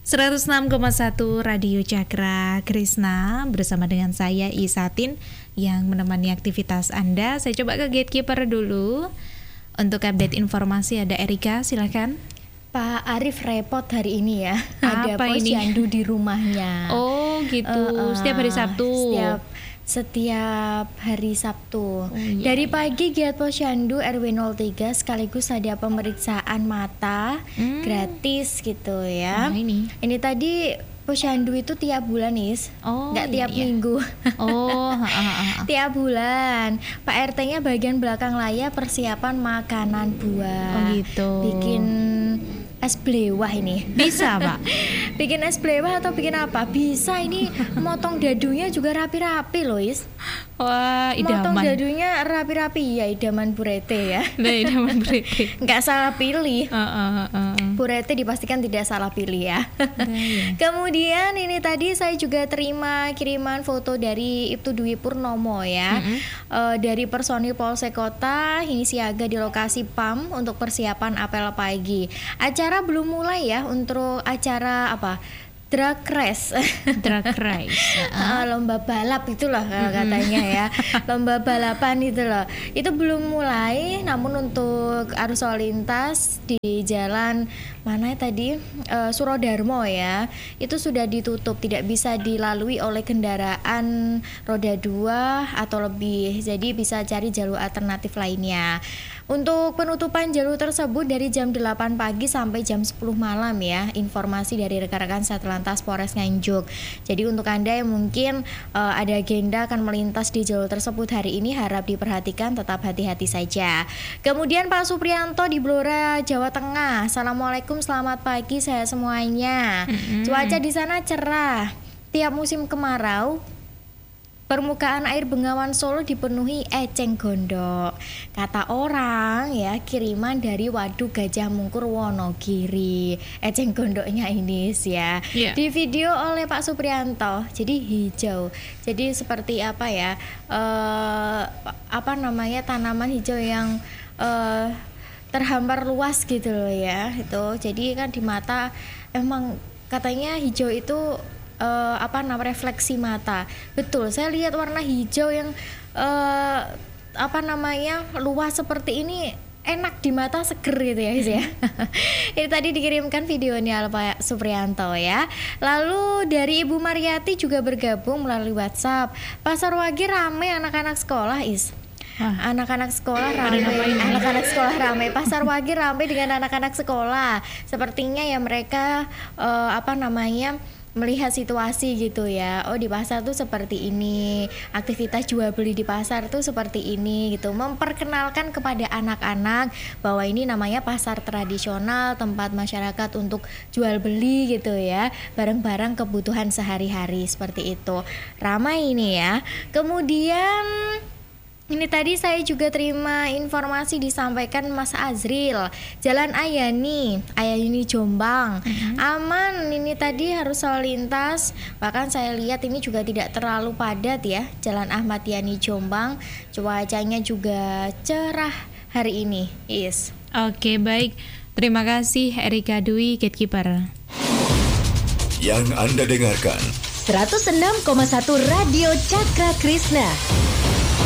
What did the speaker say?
106,1 Radio Cakra Krishna bersama dengan saya Isatin yang menemani aktivitas Anda. Saya coba ke gatekeeper dulu. Untuk update informasi ada Erika, silakan. Pak Arif repot hari ini ya. Ada posyandu di rumahnya. Oh gitu, setiap hari Sabtu. Setiap hari Sabtu. Dari pagi giat posyandu RW 03 sekaligus ada pemeriksaan mata gratis gitu ya. Ini tadi posyandu itu tiap bulan nggak tiap minggu. Tiap bulan. Pak RT-nya bagian belakang layar persiapan makanan buah. Bikin es blewah ini. Bisa Pak? Bikin es blewah atau bikin apa? Bisa ini. Motong dadunya juga rapi-rapi loh Wah, idaman. Motong dadunya rapi-rapi ya, idaman Bu Rete ya. Nah, idaman Bu Rete. Nggak salah pilih. Bu Rete dipastikan tidak salah pilih ya. Kemudian ini tadi saya juga terima kiriman foto dari Ibtu Dwi Purnomo ya. Dari personil Polsek Kota ini siaga di lokasi PAM untuk persiapan apel pagi. Acara belum mulai ya untuk acara apa? Drag race. Lomba balap itulah katanya ya. Lomba balapan itu loh. Itu belum mulai, namun untuk arus lalu lintas di jalan mana tadi Surodarmo ya, itu sudah ditutup, tidak bisa dilalui oleh kendaraan roda 2 atau lebih. Jadi bisa cari jalur alternatif lainnya. Untuk penutupan jalur tersebut dari jam 8 pagi sampai jam 10 malam ya. Informasi dari rekan-rekan Satlantas Polres Nganjuk. Jadi untuk Anda yang mungkin ada agenda akan melintas di jalur tersebut hari ini, harap diperhatikan, tetap hati-hati saja. Kemudian Pak Supriyanto di Blora, Jawa Tengah. Assalamualaikum, selamat pagi saya semuanya. Cuaca di sana cerah. Tiap musim kemarau, permukaan air Bengawan Solo dipenuhi eceng gondok. Kata orang ya, kiriman dari Waduk Gajah Mungkur Wonogiri. Eceng gondoknya ini ya. Di video oleh Pak Supriyanto. Jadi hijau. Jadi seperti apa ya? Tanaman hijau yang terhampar luas gitu loh ya. Itu. Jadi kan di mata emang katanya hijau itu refleksi mata. Betul, saya lihat warna hijau yang luas seperti ini enak di mata, seger gitu ya guys ya. Ini tadi dikirimkan videonya oleh Pak Supriyanto ya. Lalu dari Ibu Mariati juga bergabung melalui WhatsApp. Pasar Wage ramai anak-anak sekolah anak-anak sekolah ramai. Pasar Wage ramai dengan anak-anak sekolah. Sepertinya ya mereka melihat situasi gitu ya. Oh, di pasar tuh seperti ini, aktivitas jual beli di pasar tuh seperti ini gitu. Memperkenalkan kepada anak-anak bahwa ini namanya pasar tradisional, tempat masyarakat untuk jual beli gitu ya, barang-barang kebutuhan sehari-hari seperti itu. Ramai ini ya. Kemudian ini tadi saya juga terima informasi disampaikan Mas Azril. Jalan Ayani Jombang. Aman, ini tadi harus lalu lintas. Bahkan saya lihat ini juga tidak terlalu padat ya. Jalan Ahmad Yani Jombang. Cuacanya juga cerah hari ini. Oke, baik. Terima kasih Erika Dwi, Gatekeeper. Yang Anda dengarkan 106,1 Radio Cakra Krishna.